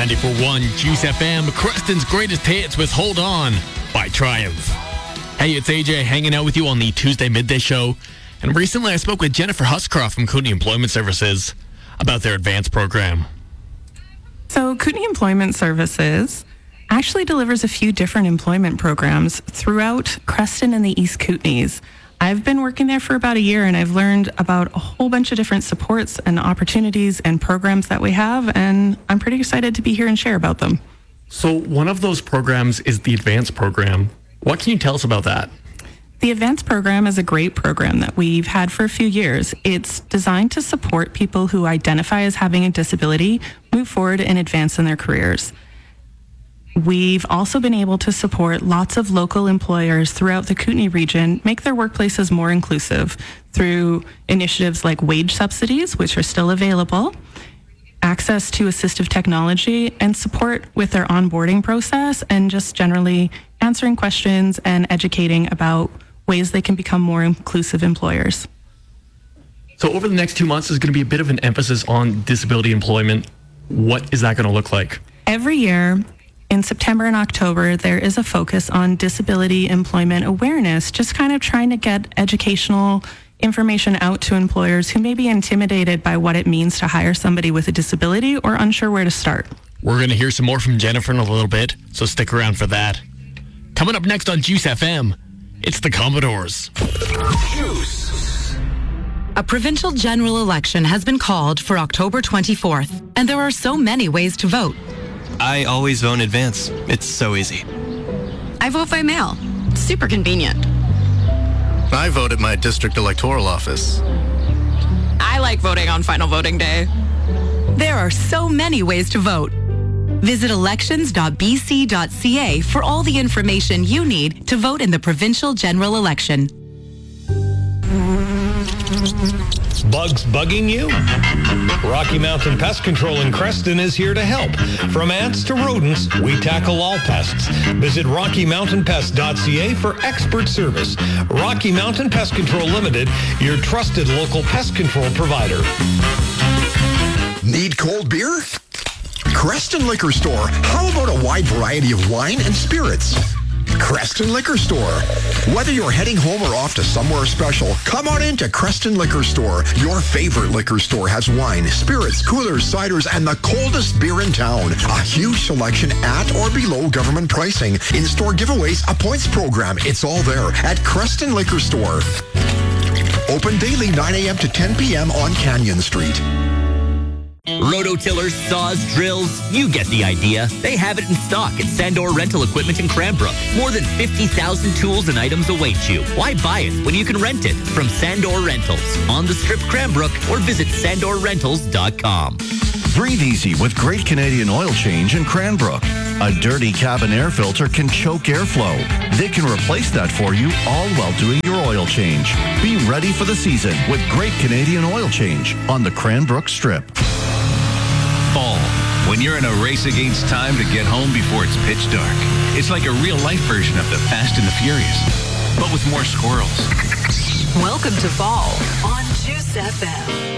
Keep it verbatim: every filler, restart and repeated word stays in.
ninety-four point one Juice F M, Creston's greatest hits with Hold On by Triumph. Hey, it's A J hanging out with you on the Tuesday Midday Show. And recently I spoke with Jennifer Huscroft from Kootenay Employment Services about their advanced program. So Kootenay Employment Services actually delivers a few different employment programs throughout Creston and the East Kootenays. I've been working there for about a year, and I've learned about a whole bunch of different supports and opportunities and programs that we have, and I'm pretty excited to be here and share about them. So one of those programs is the advanced program. What can you tell us about that? The advanced program is a great program that we've had for a few years. It's designed to support people who identify as having a disability move forward and advance in their careers. We've also been able to support lots of local employers throughout the Kootenay region make their workplaces more inclusive through initiatives like wage subsidies, which are still available, access to assistive technology, and support with their onboarding process, and just generally answering questions and educating about ways they can become more inclusive employers. So over the next two months, there's going to be a bit of an emphasis on disability employment. What is that going to look like? Every year, in September and October, there is a focus on disability employment awareness, just kind of trying to get educational information out to employers who may be intimidated by what it means to hire somebody with a disability or unsure where to start. We're going to hear some more from Jennifer in a little bit, so stick around for that. Coming up next on Juice F M, it's the Commodores. Juice. A provincial general election has been called for October twenty-fourth, and there are so many ways to vote. I always vote in advance. It's so easy. I vote by mail. Super convenient. I vote at my district electoral office. I like voting on final voting day. There are so many ways to vote. Visit elections dot b c dot c a for all the information you need to vote in the provincial general election. Bugs bugging you? Rocky Mountain Pest Control in Creston is here to help. From ants to rodents, we tackle all pests. Visit rocky mountain pest dot c a for expert service. Rocky Mountain Pest Control Limited, your trusted local pest control provider. Need cold beer? Creston Liquor Store. How about a wide variety of wine and spirits? Creston Liquor Store. Whether you're heading home or off to somewhere special, come on into Creston Liquor Store. Your favorite liquor store has wine, spirits, coolers, ciders, and the coldest beer in town. A huge selection at or below government pricing. In-store giveaways, a points program. It's all there at Creston Liquor Store. Open daily nine a.m. to ten p.m. on Canyon Street. Rototillers, saws, drills, you get the idea. They have it in stock at Sandor Rental Equipment in Cranbrook. More than fifty thousand tools and items await you. Why buy it when you can rent it from Sandor Rentals on the Strip Cranbrook, or visit sandor rentals dot com. Breathe easy with Great Canadian Oil Change in Cranbrook. A dirty cabin air filter can choke airflow. They can replace that for you, all while doing your oil change. Be ready for the season with Great Canadian Oil Change on the Cranbrook Strip. Fall, when you're in a race against time to get home before it's pitch dark. It's like a real-life version of the Fast and the Furious, but with more squirrels. Welcome to fall on Juice F M.